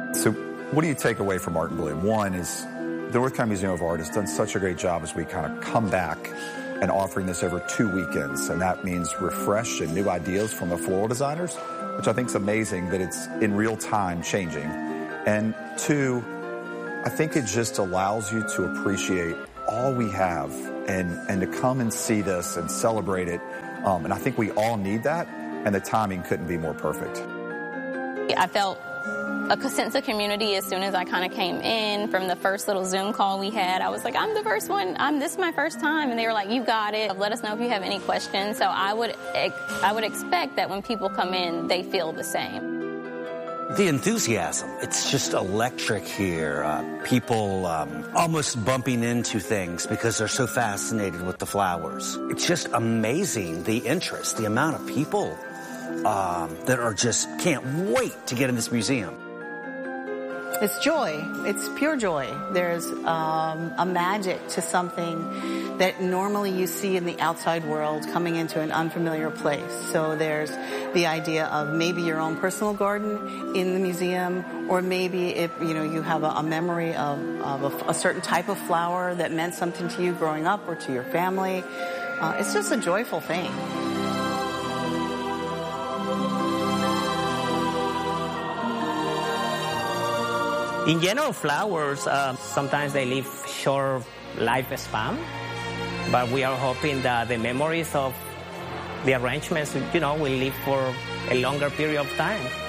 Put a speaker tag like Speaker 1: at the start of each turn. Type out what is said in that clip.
Speaker 1: So what do you take away from Art in Bloom? One is the North County Museum of Art has done such a great job as we kind of come back and offering this over 2 weekends. And that means refresh and new ideas from the floral designers, which I think is amazing that it's in real time changing. And two, I think it just allows you to appreciate all we have and to come and see this and celebrate it. And I think we all need that, and the timing couldn't be more perfect.
Speaker 2: I felt a sense of community as soon as I kind of came in. From the first little Zoom call we had, I was like, I'm the first one. This is my first time. And they were like, you got it. Let us know if you have any questions. So I would expect that when people come in, they feel the same.
Speaker 3: The enthusiasm, it's just electric here. People almost bumping into things because they're so fascinated with the flowers. It's just amazing, the interest, the amount of people that are just can't wait to get in this museum.
Speaker 4: It's joy. It's pure joy. There's a magic to something that normally you see in the outside world coming into an unfamiliar place. So there's the idea of maybe your own personal garden in the museum, or maybe if you have a memory of a certain type of flower that meant something to you growing up or to your family. It's just a joyful thing.
Speaker 5: In general, flowers, sometimes they live short lifespan, but we are hoping that the memories of the arrangements, will live for a longer period of time.